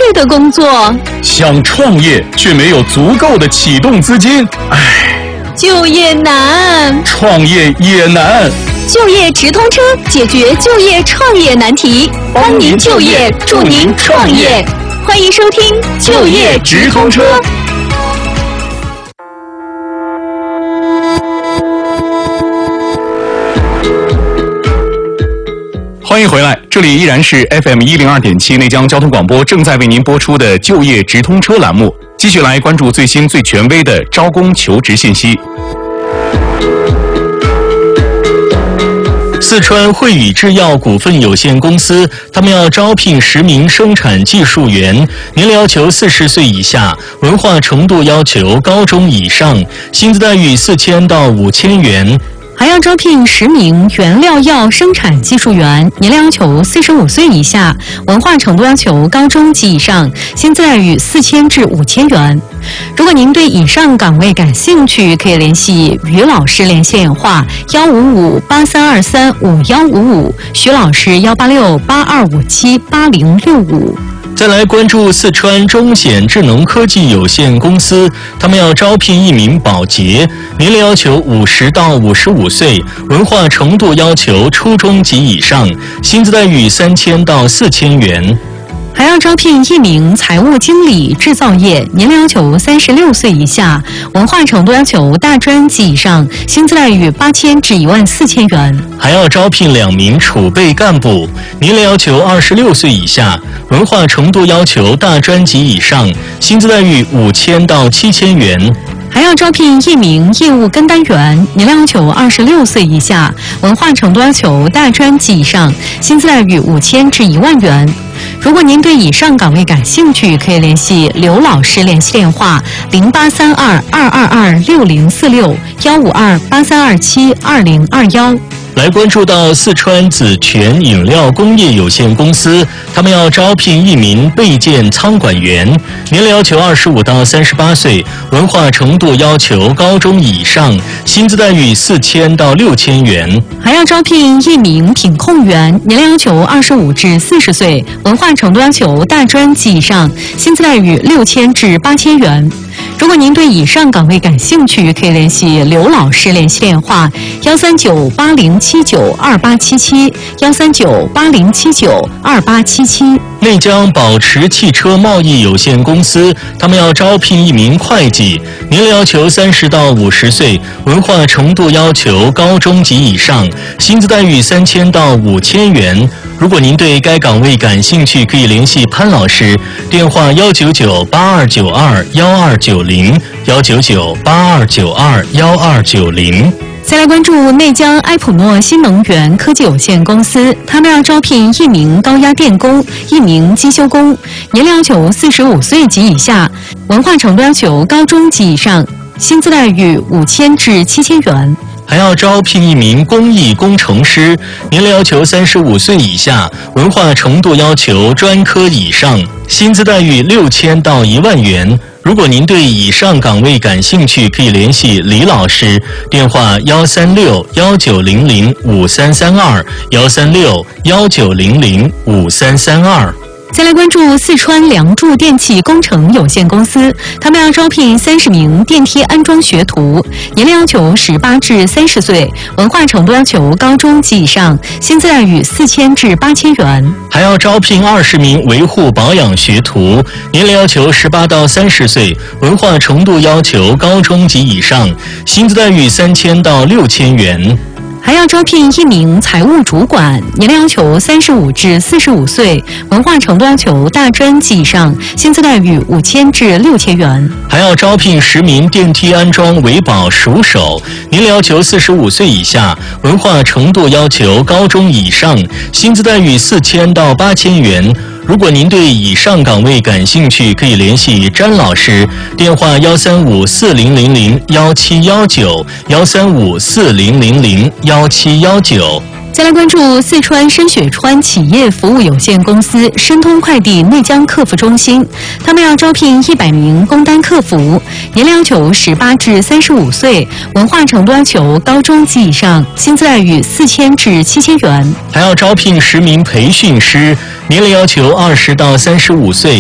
制的工作。 想创业却没有足够的启动资金， 就业难， 创业也难。 就业直通车，解决就业创业难题，帮您就业，助您创业。欢迎收听就业直通车。 欢迎回来，这里依然是 FM102.7 内江交通广播正在为您播出的就业直通车栏目，继续来关注最新最权威的招工求职信息。四川汇宇制药股份有限公司，他们要招聘10名生产技术员，年龄要求40岁以下，文化程度要求高中以上，薪资待遇4000到5000元。 还要招聘10名原料药生产技术员，年龄要求45岁以下，文化程度要求高中及以上，薪资待遇4000至5000元。如果您对以上岗位感兴趣，可以联系于老师联系电话15583235155，徐老师18682578065。 再来关注四川中显智能科技有限公司，他们要招聘1名保洁，年龄要求50到55岁，文化程度要求初中及以上，薪资待遇3000到4000元。 还要招聘1名财务经理，制造业，年龄要求36岁以下，文化程度要求大专及以上，薪资待遇8000至14000元。 还要招聘2名储备干部，年龄要求26岁以下，文化程度要求大专及以上，薪资待遇5000到7000元。 还要招聘1名业务跟单员，年龄要求26岁以下，文化程度要求大专及以上，薪资待遇5000至10000元。如果您对以上岗位感兴趣，可以联系刘老师联系电话0832-222-6046，152-8327-2021。 来关注到四川紫泉饮料工业有限公司，他们要招聘1名备件仓管员，年龄要求25到38岁，文化程度要求高中以上，薪资待遇4000到6000元。 还要招聘1名品控员，年龄要求25至40岁，文化程度要求大专及以上，薪资待遇6000至8000元。如果您对以上岗位感兴趣，可以联系刘老师联系电话13980792877，13980792877。 内江宝驰汽车贸易有限公司，他们要招聘1名会计，年龄要求30到50岁，文化程度要求高中及以上，薪资待遇3000到5000元。如果您对该岗位感兴趣，可以联系潘老师，电话1998292-199，1998292-1290。 再来关注内江埃普诺新能源科技有限公司，他们要招聘1名高压电工，1名机修工，年龄要求45岁及以下，文化程度要求高中及以上，薪资待遇5000至7000元。 还要招聘1名工艺工程师，年龄要求35岁以下，文化程度要求专科以上，薪资待遇6000到10000元。如果您对以上岗位感兴趣，可以联系李老师，电话136-1900-5332，136-1900-5332。 再来关注四川梁祝电气工程有限公司，他们要招聘30名电梯安装学徒，年龄要求18至30岁，文化程度要求高中及以上，薪资待遇4000至8000元。 还要招聘20名维护保养学徒，年龄要求18到30岁，文化程度要求高中及以上，薪资待遇3000到6000元。 还要招聘1名财务主管，年龄要求35至45岁，文化程度要求大专及以上，薪资待遇5000至6000元。 还要招聘10名电梯安装维保熟手，年龄要求45岁以下，文化程度要求高中以上，薪资待遇4000到8000元。如果您对以上岗位感兴趣，可以联系詹老师，电话13540001719，13540001719。 再来关注四川深雪川企业服务有限公司申通快递内江客服中心，他们要招聘100名工单客服，年龄要求18至35岁，文化程度要求高中及以上，薪资待遇4000至7000元。 还要招聘10名培训师，年龄要求20到35岁，